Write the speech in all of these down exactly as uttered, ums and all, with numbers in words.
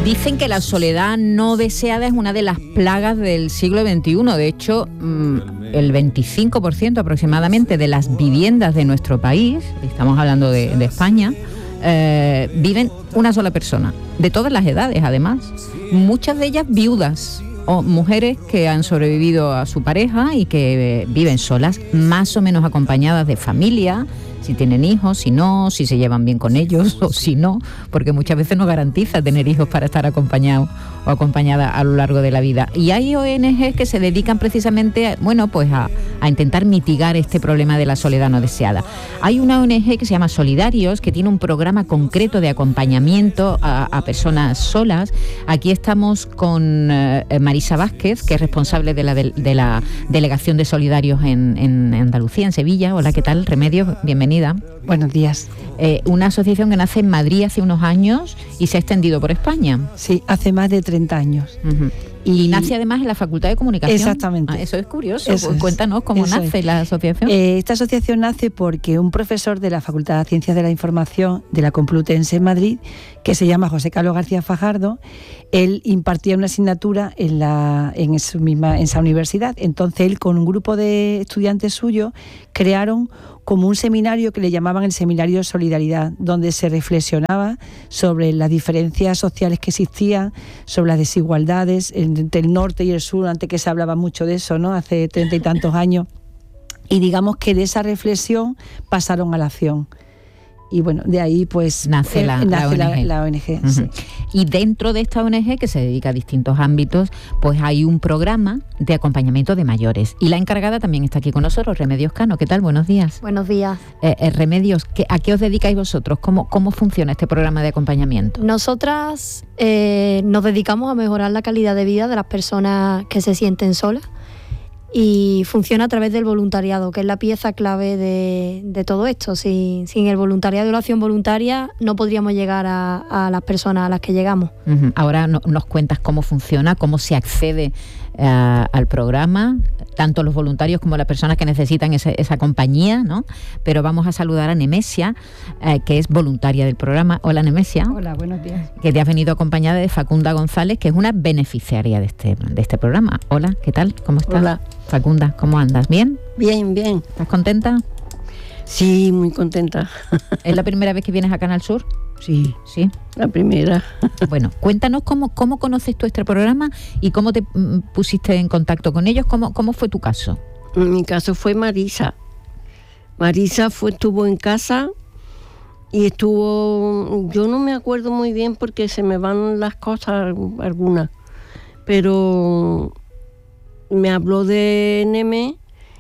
Dicen que la soledad no deseada es una de las plagas del siglo veintiuno. De hecho, el veinticinco por ciento aproximadamente de las viviendas de nuestro país, estamos hablando de, de España, eh, viven una sola persona, de todas las edades además. Muchas de ellas viudas o mujeres que han sobrevivido a su pareja y que eh, viven solas, más o menos acompañadas de familia, si tienen hijos, si no, si se llevan bien con ellos o si no, porque muchas veces no garantiza tener hijos para estar acompañado o acompañada a lo largo de la vida. Y hay O N Ges que se dedican precisamente, a, bueno, pues a, a intentar mitigar este problema de la soledad no deseada. Hay una O N Ge que se llama Solidarios, que tiene un programa concreto de acompañamiento a, a personas solas. Aquí estamos con eh, Marisa Vázquez, que es responsable de la, de, de la Delegación de Solidarios en, en Andalucía, en Sevilla. Hola, ¿qué tal? Remedios, bienvenida. Buenos días. Eh, una asociación que nace en Madrid hace unos años y se ha extendido por España. Sí, hace más de treinta años. Uh-huh. Y, y nace además en la Facultad de Comunicación. Exactamente. Ah, eso es curioso. Eso pues es. Cuéntanos cómo Eso nace es. la asociación. Eh, esta asociación nace porque un profesor de la Facultad de Ciencias de la Información de la Complutense en Madrid, que se llama José Carlos García Fajardo, él impartía una asignatura en, la, en, su misma, en esa universidad. Entonces él, con un grupo de estudiantes suyos, crearon como un seminario que le llamaban el Seminario de Solidaridad, donde se reflexionaba sobre las diferencias sociales que existían, sobre las desigualdades entre el norte y el sur, antes que se hablaba mucho de eso, ¿no? Hace treinta y tantos años. Y digamos que de esa reflexión pasaron a la acción. Y bueno, de ahí pues nace la, eh, nace la O N Ge. La, la O N Ge, uh-huh. sí. Y dentro de esta O N Ge, que se dedica a distintos ámbitos, pues hay un programa de acompañamiento de mayores. Y la encargada también está aquí con nosotros, Remedios Cano. ¿Qué tal? Buenos días. Buenos días. Eh, eh, Remedios, ¿qué, ¿a qué os dedicáis vosotros? ¿Cómo, cómo funciona este programa de acompañamiento? Nosotras eh, nos dedicamos a mejorar la calidad de vida de las personas que se sienten solas. Y funciona a través del voluntariado, que es la pieza clave de, de todo esto. Sin, sin el voluntariado y la acción voluntaria no podríamos llegar a, a las personas a las que llegamos. Uh-huh. Ahora no, nos cuentas cómo funciona, cómo se accede uh, al programa, tanto los voluntarios como las personas que necesitan ese, esa compañía, ¿no? Pero vamos a saludar a Nemesia, uh, que es voluntaria del programa. Hola, Nemesia. Hola, buenos días. Que te has venido acompañada de Facunda González, que es una beneficiaria de este, de este programa. Hola, ¿qué tal? ¿Cómo estás? Hola. Facunda, ¿cómo andas? ¿Bien? Bien, bien. ¿Estás contenta? Sí, muy contenta. ¿Es la primera vez que vienes a Canal Sur? Sí, sí, la primera. Bueno, cuéntanos cómo, cómo conoces tú este programa y cómo te mm, pusiste en contacto con ellos. ¿Cómo, cómo fue tu caso? Mi caso fue Marisa. Marisa fue, estuvo en casa y estuvo... Yo no me acuerdo muy bien porque se me van las cosas algunas, pero... me habló de Neme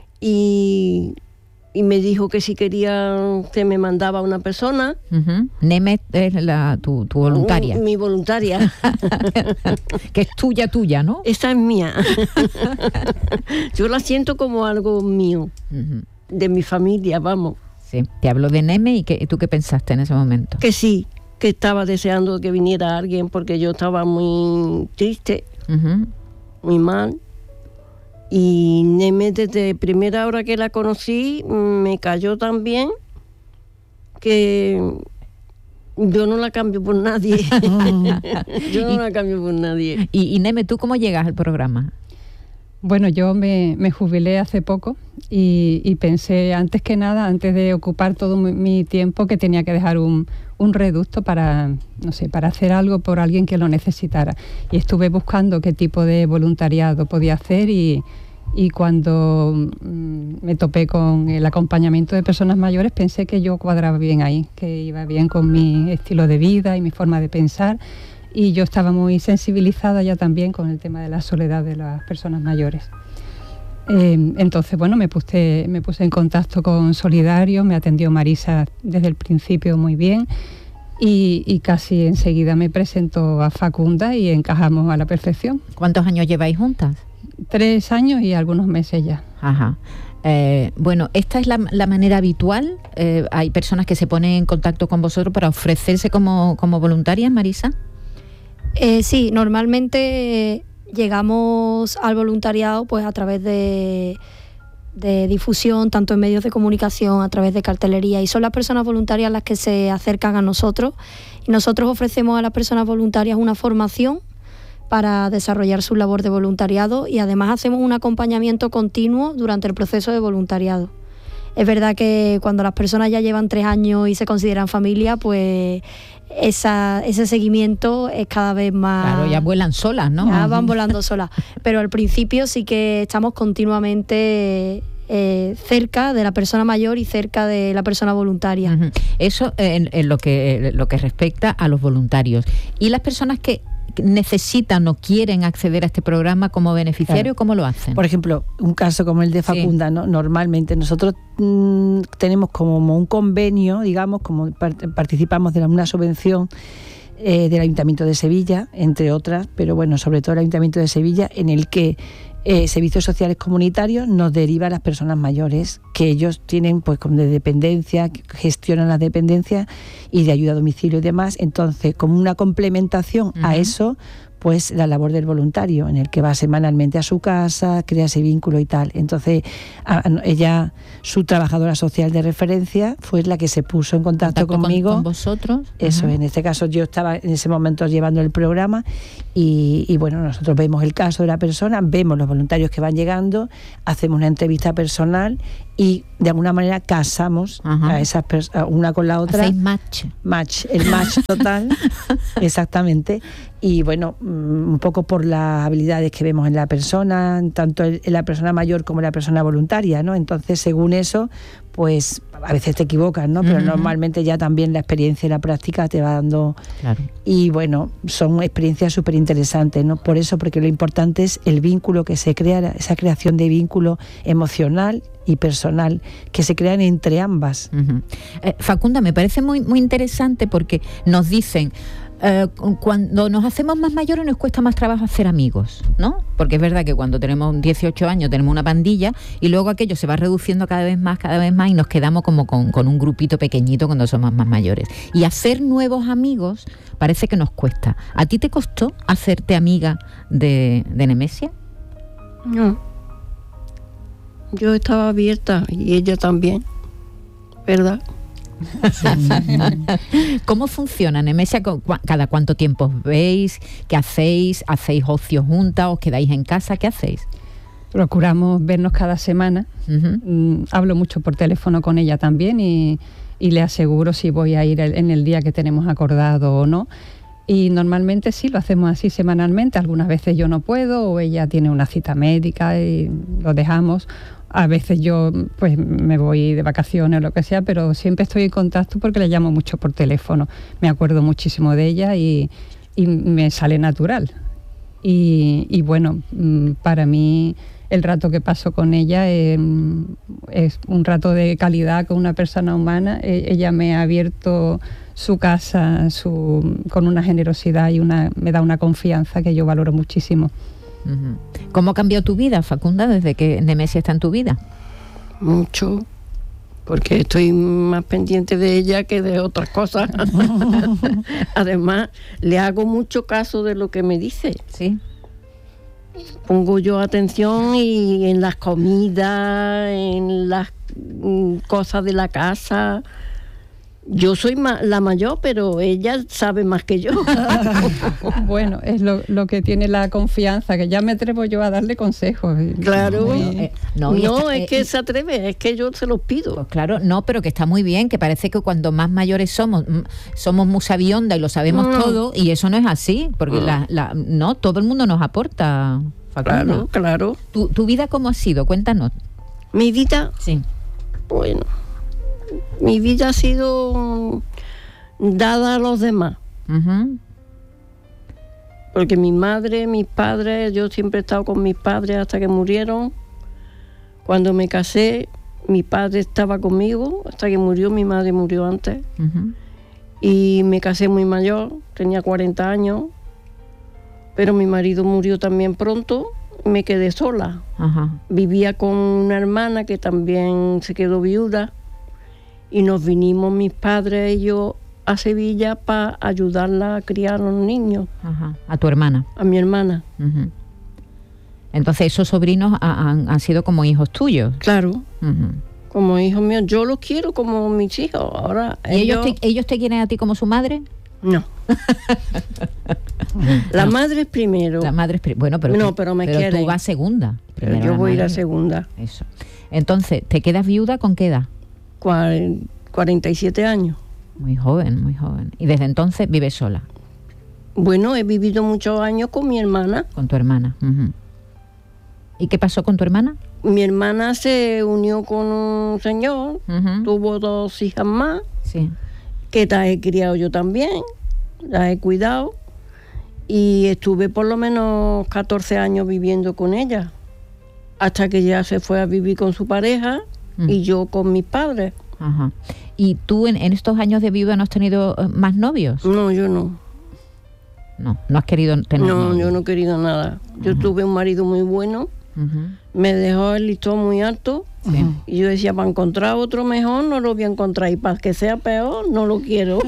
y, y me dijo que si quería que me mandaba una persona. Uh-huh. Neme es la, tu, tu voluntaria. Mi, mi voluntaria. Que es tuya, tuya, ¿no? Esa es mía. Yo la siento como algo mío, uh-huh. de mi familia, vamos. Sí, te habló de Neme y que, ¿tú qué pensaste en ese momento? Que sí, que estaba deseando que viniera alguien porque yo estaba muy triste, uh-huh. muy mal. Y Neme, desde primera hora que la conocí, me cayó tan bien que yo no la cambio por nadie. Yo no y, la cambio por nadie. Y, y Neme, ¿tú cómo llegas al programa? Bueno, yo me, me jubilé hace poco y, y pensé, antes que nada, antes de ocupar todo mi, mi tiempo, que tenía que dejar un, un reducto para, no sé, para hacer algo por alguien que lo necesitara. Y estuve buscando qué tipo de voluntariado podía hacer y, y cuando mm, me topé con el acompañamiento de personas mayores, pensé que yo cuadraba bien ahí, que iba bien con mi estilo de vida y mi forma de pensar. Y yo estaba muy sensibilizada ya también con el tema de la soledad de las personas mayores. Eh, entonces, bueno, me puse, me puse en contacto con Solidarios, me atendió Marisa desde el principio muy bien y, y casi enseguida me presentó a Facunda y encajamos a la perfección. ¿Cuántos años lleváis juntas? Tres años y algunos meses ya. Ajá. Eh, bueno, ¿esta es la, la manera habitual? Eh, ¿Hay personas que se ponen en contacto con vosotros para ofrecerse como, como voluntarias, Marisa? Eh, sí, normalmente llegamos al voluntariado pues a través de, de difusión, tanto en medios de comunicación, a través de cartelería, y son las personas voluntarias las que se acercan a nosotros, y nosotros ofrecemos a las personas voluntarias una formación para desarrollar su labor de voluntariado, y además hacemos un acompañamiento continuo durante el proceso de voluntariado. Es verdad que cuando las personas ya llevan tres años y se consideran familia, pues esa, ese seguimiento es cada vez más... Claro, ya vuelan solas, ¿no? Ya van volando solas. Pero al principio sí que estamos continuamente eh, cerca de la persona mayor y cerca de la persona voluntaria. Uh-huh. Eso en, en lo que, lo que respecta a los voluntarios. Y las personas que necesitan o quieren acceder a este programa como beneficiario, claro. ¿Cómo lo hacen? Por ejemplo, un caso como el de Facunda, sí. ¿no? Normalmente nosotros mmm, tenemos como un convenio, digamos, como part- participamos de una subvención eh, del Ayuntamiento de Sevilla, entre otras, pero bueno, sobre todo el Ayuntamiento de Sevilla, en el que eh, Servicios Sociales Comunitarios nos deriva a las personas mayores, que ellos tienen pues como de dependencia, que gestionan las dependencias y de ayuda a domicilio y demás. Entonces, como una complementación uh-huh. a eso, pues la labor del voluntario, en el que va semanalmente a su casa, crea ese vínculo y tal. Entonces, a, a, ella, su trabajadora social de referencia, fue la que se puso en contacto, contacto conmigo. Con, con vosotros. Eso, uh-huh. En este caso yo estaba en ese momento llevando el programa y, y bueno, nosotros vemos el caso de la persona, vemos los voluntarios que van llegando, hacemos una entrevista personal y de alguna manera casamos uh-huh. a esas personas una con la otra. Hacéis match. Match, el match total, exactamente. Y bueno, un poco por las habilidades que vemos en la persona, tanto en la persona mayor como en la persona voluntaria, ¿no? Entonces, según eso, pues a veces te equivocas, ¿no? Pero uh-huh. normalmente ya también la experiencia y la práctica te va dando... Claro. Y bueno, son experiencias súper interesantes, ¿no? Por eso, porque lo importante es el vínculo que se crea, esa creación de vínculo emocional y personal que se crean entre ambas. Uh-huh. Eh, Facunda, me parece muy, muy interesante porque nos dicen... Uh, cuando nos hacemos más mayores nos cuesta más trabajo hacer amigos, ¿no? Porque es verdad que cuando tenemos dieciocho años tenemos una pandilla y luego aquello se va reduciendo cada vez más, cada vez más y nos quedamos como con, con un grupito pequeñito cuando somos más mayores. Y hacer nuevos amigos parece que nos cuesta. ¿A ti te costó hacerte amiga de, de Nemesia? No. Yo estaba abierta y ella también, ¿verdad? ¿Cómo funciona, Nemesia? ¿Cada cuánto tiempo os veis? ¿Qué hacéis? ¿Hacéis ocio juntas? ¿Os quedáis en casa? ¿Qué hacéis? Procuramos vernos cada semana. Uh-huh. Mm, hablo mucho por teléfono con ella también y, y le aseguro si voy a ir en el día que tenemos acordado o no. Y normalmente sí, lo hacemos así semanalmente. Algunas veces yo no puedo o ella tiene una cita médica y lo dejamos. A veces yo pues me voy de vacaciones o lo que sea, pero siempre estoy en contacto porque le llamo mucho por teléfono. Me acuerdo muchísimo de ella y, y me sale natural. Y, y bueno, para mí el rato que paso con ella es, es un rato de calidad con una persona humana. Ella me ha abierto su casa su, con una generosidad y una, me da una confianza que yo valoro muchísimo. ¿Cómo ha cambiado tu vida, Facunda, desde que Nemesia está en tu vida? Mucho, porque estoy más pendiente de ella que de otras cosas. Además, le hago mucho caso de lo que me dice. Sí. Pongo yo atención y en las comidas, en las cosas de la casa. Yo soy ma- la mayor, pero ella sabe más que yo. Bueno, es lo, lo que tiene la confianza, que ya me atrevo yo a darle consejos. Claro. Y, eh, no, no está, es eh, que se atreve, es que yo se los pido. Pues claro, no, pero que está muy bien, que parece que cuando más mayores somos, somos muy sabionda y lo sabemos no. todo, y eso no es así, porque no. La, la, no, todo el mundo nos aporta, Facunda. Claro, claro. ¿Tu, ¿Tu vida cómo ha sido? Cuéntanos. ¿Mi vida? Sí. Bueno... Mi vida ha sido dada a los demás. Uh-huh. Porque mi madre, mis padres, yo siempre he estado con mis padres hasta que murieron. Cuando me casé, mi padre estaba conmigo hasta que murió, mi madre murió antes. Uh-huh. Y me casé muy mayor, tenía cuarenta años, pero mi marido murió también pronto. Me quedé sola. Uh-huh. Vivía con una hermana que también se quedó viuda. Y nos vinimos mis padres y yo a Sevilla para ayudarla a criar a los niños. Ajá. ¿A tu hermana? A mi hermana. Uh-huh. Entonces esos sobrinos ha, han, han sido como hijos tuyos. Claro. Uh-huh. Como hijos míos, yo los quiero como mis hijos. Ahora ¿Y ellos, ellos, te, ellos te quieren a ti como su madre? No. La no. madre es primero. La madre es primero. Bueno, pero, no, pero me pero quieren. tú vas segunda. Pero yo voy a ir a segunda. Eso. Entonces, ¿te quedas viuda con qué edad? cuarenta y siete años. Muy joven, muy joven. ¿Y desde entonces vives sola? Bueno, he vivido muchos años con mi hermana. Con tu hermana. Uh-huh. ¿Y qué pasó con tu hermana? Mi hermana se unió con un señor, uh-huh. tuvo dos hijas más, sí. que las he criado yo también, las he cuidado, y estuve por lo menos catorce años viviendo con ella, hasta que ya se fue a vivir con su pareja uh-huh. y yo con mis padres. Ajá. ¿Y tú en, en estos años de viuda no has tenido más novios? No, yo no. No, no has querido tener No, novios. yo no he querido nada. Yo uh-huh. tuve un marido muy bueno. Uh-huh. Me dejó el listón muy alto, sí. y yo decía, para encontrar otro mejor no lo voy a encontrar, y para que sea peor no lo quiero.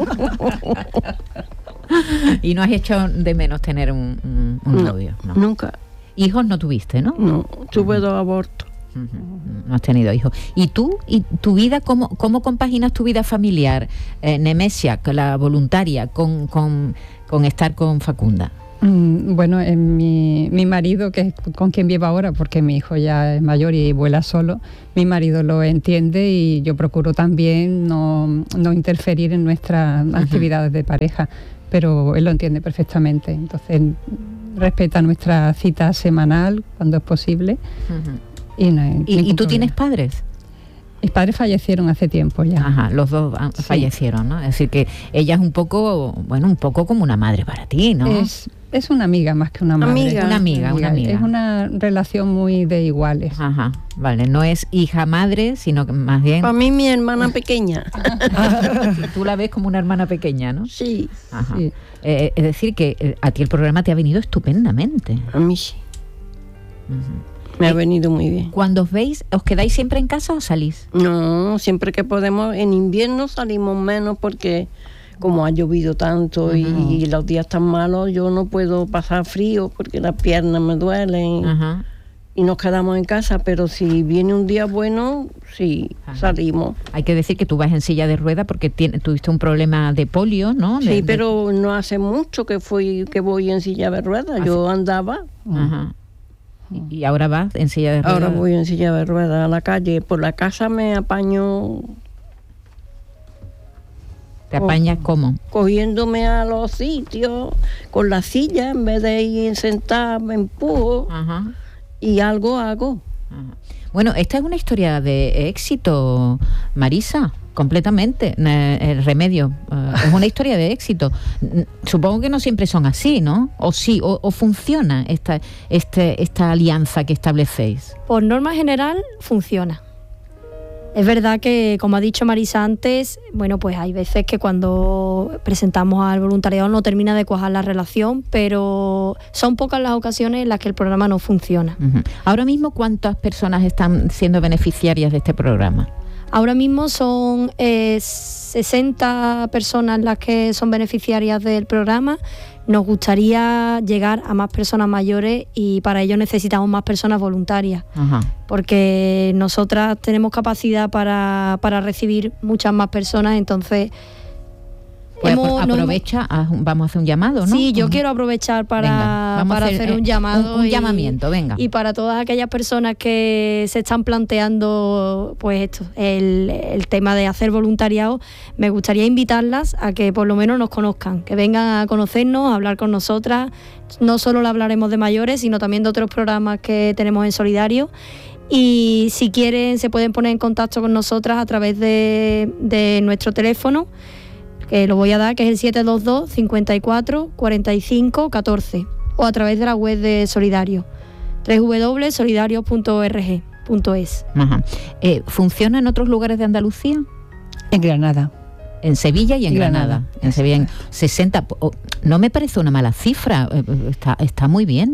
¿Y no has hecho de menos tener un, un, un no, novio? No. Nunca. ¿Hijos no tuviste, no? No, tuve uh-huh. dos abortos. Uh-huh. No has tenido hijos. ¿Y tú, y tu vida, cómo, cómo compaginas tu vida familiar, eh, Nemesia, la voluntaria, con, con, con estar con Facunda? Bueno, en mi, mi marido, que es con quien vivo ahora, porque mi hijo ya es mayor y vuela solo, mi marido lo entiende y yo procuro también no, no interferir en nuestras uh-huh. actividades de pareja, pero él lo entiende perfectamente. Entonces respeta nuestra cita semanal cuando es posible. Uh-huh. Y, no hay, ¿Y, ¿Y tú tienes padres? Mis padres fallecieron hace tiempo ya. Ajá, los dos sí. fallecieron, ¿no? Es decir, que ella es un poco, bueno, un poco como una madre para ti, ¿no? Es, es una amiga más que una madre. Amiga. Una amiga, una amiga. Es una relación muy de iguales. Ajá, vale, no es hija-madre, sino que más bien... Para mí mi hermana pequeña. Tú la ves como una hermana pequeña, ¿no? Sí. Ajá. Sí. Eh, es decir, que eh, a ti el programa te ha venido estupendamente. A mí sí. Uh-huh. Me ha venido muy bien. Cuando os veis, ¿os quedáis siempre en casa o salís? No, siempre que podemos. En invierno salimos menos porque como ha llovido tanto uh-huh. y, y los días tan malos, yo no puedo pasar frío porque las piernas me duelen. Uh-huh. Y nos quedamos en casa, pero si viene un día bueno, sí, uh-huh. salimos. Hay que decir que tú vas en silla de rueda porque tiene, tuviste un problema de polio, ¿no? De, sí, pero de... no hace mucho que fui que voy en silla de rueda. ¿Así? Yo andaba. Uh-huh. ¿Y ahora vas en silla de ruedas? Ahora voy en silla de ruedas a la calle. Por la casa me apaño. ¿Te apañas co- cómo? Cogiéndome a los sitios con la silla, en vez de ir sentada, me empujo. Ajá. Y algo hago. Ajá. Bueno, esta es una historia de éxito, Marisa, completamente. El Remedio uh, es una historia de éxito. Supongo que no siempre son así, ¿no? O sí, o, o funciona esta, este, esta alianza que establecéis. Por norma general, funciona. Es verdad que, como ha dicho Marisa antes, bueno, pues hay veces que cuando presentamos al voluntariado no termina de cuajar la relación, pero son pocas las ocasiones en las que el programa no funciona. Uh-huh. Ahora mismo, ¿cuántas personas están siendo beneficiarias de este programa? Ahora mismo son eh, sesenta personas las que son beneficiarias del programa. Nos gustaría llegar a más personas mayores y para ello necesitamos más personas voluntarias. Ajá. Porque nosotras tenemos capacidad para, para recibir muchas más personas, entonces... Pues hemos, aprovecha, hemos... vamos a hacer un llamado, ¿no? Sí, yo uh-huh. quiero aprovechar para, venga, para hacer, hacer un llamado. Un, un y, llamamiento, venga. Y para todas aquellas personas que se están planteando, pues esto, el, el tema de hacer voluntariado, me gustaría invitarlas a que por lo menos nos conozcan, que vengan a conocernos, a hablar con nosotras. No solo le hablaremos de mayores, sino también de otros programas que tenemos en Solidario. Y si quieren, se pueden poner en contacto con nosotras a través de, de nuestro teléfono, que lo voy a dar, que es el siete dos dos, cincuenta y cuatro, cuarenta y cinco, catorce, o a través de la web de Solidario, doble u doble u doble u punto solidario punto org punto es. Ajá. Eh, ¿Funciona en otros lugares de Andalucía? En Granada. En Sevilla y en Granada. Granada. En Sevilla, en sesenta. Oh, no me parece una mala cifra, está, está muy bien, ¿no?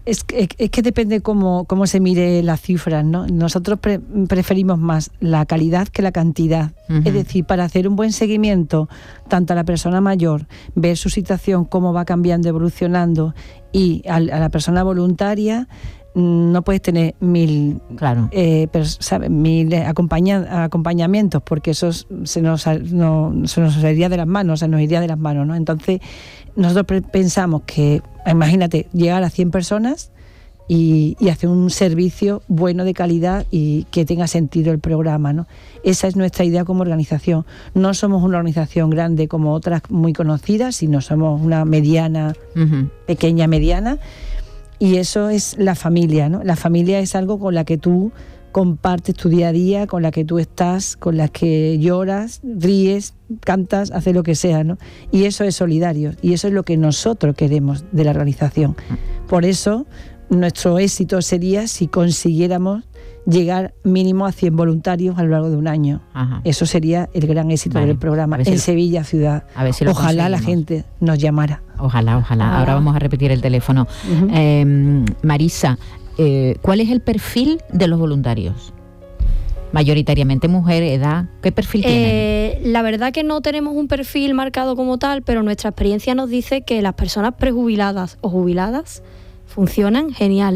Es que, es que depende cómo, cómo se mire las cifras, ¿no? Nosotros pre- preferimos más la calidad que la cantidad. Uh-huh. Es decir, para hacer un buen seguimiento, tanto a la persona mayor, ver su situación, cómo va cambiando, evolucionando, y a, a la persona voluntaria, no puedes tener mil, claro. eh, pers- ¿sabes? mil acompaña- acompañamientos, porque eso se nos, no, se nos iría de las manos, se nos iría de las manos, ¿no? Entonces, nosotros pre- pensamos que, imagínate, llegar a cien personas y, y hacer un servicio bueno, de calidad, y que tenga sentido el programa, ¿no? Esa es nuestra idea como organización. No somos una organización grande como otras muy conocidas, sino somos una mediana, uh-huh. pequeña, mediana. Y eso es la familia, ¿no? La familia es algo con la que tú compartes tu día a día, con la que tú estás, con la que lloras, ríes, cantas, haces lo que sea, ¿no? Y eso es solidario, y eso es lo que nosotros queremos de la organización. Por eso, nuestro éxito sería si consiguiéramos llegar mínimo a cien voluntarios a lo largo de un año. Ajá. Eso sería el gran éxito vale. del programa en si Sevilla ciudad. A ver si ojalá la gente nos llamara. Ojalá, ojalá. Ah. Ahora vamos a repetir el teléfono. Uh-huh. Eh, Marisa, eh, ¿cuál es el perfil de los voluntarios? Mayoritariamente mujer, edad, ¿qué perfil eh, tienen? La verdad que no tenemos un perfil marcado como tal, pero nuestra experiencia nos dice que las personas prejubiladas o jubiladas funcionan genial,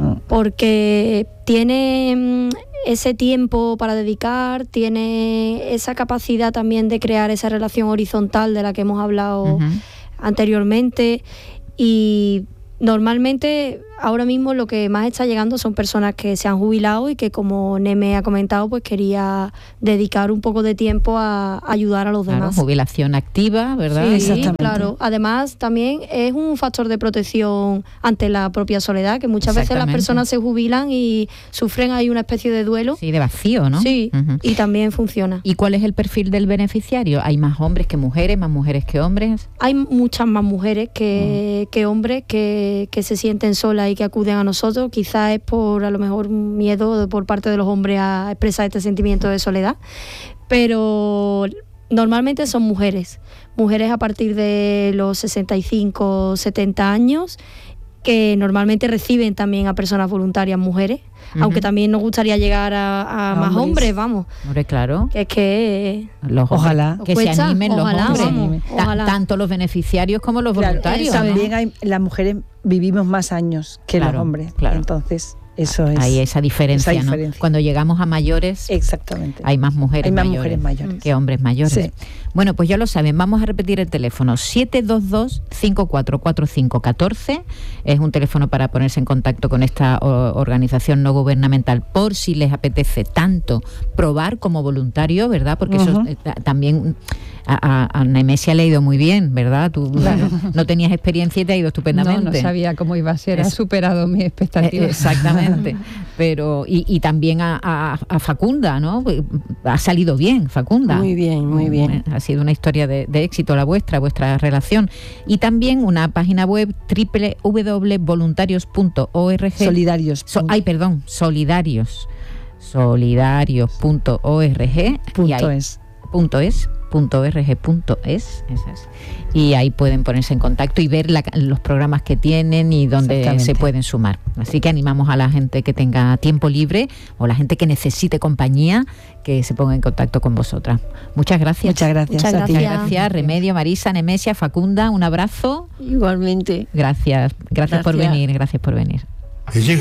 porque tiene ese tiempo para dedicar, tiene esa capacidad también de crear esa relación horizontal de la que hemos hablado uh-huh. anteriormente, y normalmente ahora mismo lo que más está llegando son personas que se han jubilado y que, como Neme ha comentado, pues quería dedicar un poco de tiempo a ayudar a los claro, demás. Jubilación activa, ¿verdad? Sí, exactamente. Claro. Además, también es un factor de protección ante la propia soledad, que muchas veces las personas se jubilan y sufren ahí una especie de duelo. Sí, de vacío, ¿no? Sí, uh-huh. y también funciona. ¿Y cuál es el perfil del beneficiario? ¿Hay más hombres que mujeres, más mujeres que hombres? Hay muchas más mujeres que, uh-huh. que hombres que, que se sienten solas y que acuden a nosotros. Quizás es por, a lo mejor, miedo por parte de los hombres a expresar este sentimiento de soledad, pero normalmente son mujeres, mujeres a partir de los sesenta y cinco, setenta años, que normalmente reciben también a personas voluntarias mujeres, uh-huh. aunque también nos gustaría llegar a, a más hombres, hombres vamos. Hombre, claro. Que es que... Los ojalá. Que cuesta, se animen ojalá, los hombres. Vamos, ojalá. Tanto los beneficiarios como los claro, voluntarios. También hay, las mujeres vivimos más años que claro, los hombres. Claro. Entonces... Eso es. Hay esa diferencia, esa ¿no? diferencia. Cuando llegamos a mayores, exactamente, hay más mujeres, hay más mayores, mujeres mayores que hombres mayores. Sí. Bueno, pues ya lo saben, vamos a repetir el teléfono siete dos dos, cinco cuatro cuatro cinco uno cuatro. Es un teléfono para ponerse en contacto con esta o, organización no gubernamental por si les apetece tanto probar como voluntario, ¿verdad? Porque uh-huh. eso eh, también a, a, a Nemesia le ha ido muy bien, ¿verdad? Tú claro. no tenías experiencia y te ha ido estupendamente. No, no sabía cómo iba a ser, es, ha superado mis expectativas. Eh, exactamente. Pero y, y también a, a, a Facunda, ¿no? Ha salido bien, Facunda. Muy bien, muy bien. Ha sido una historia de, de éxito la vuestra, vuestra relación. Y también una página web doble u doble u doble u punto voluntarios punto org. Solidarios. So, ay, perdón, solidarios. Solidarios punto org. Punto es. Punto es. punto org punto es, esa es. Y ahí pueden ponerse en contacto y ver la, los programas que tienen y dónde se pueden sumar. Así que animamos a la gente que tenga tiempo libre o la gente que necesite compañía, que se ponga en contacto con vosotras. Muchas gracias. Muchas gracias. Muchas gracias. Muchas gracias. Remedio, Marisa, Nemesia, Facunda, un abrazo. Igualmente. Gracias. Gracias, gracias. por venir, gracias por venir.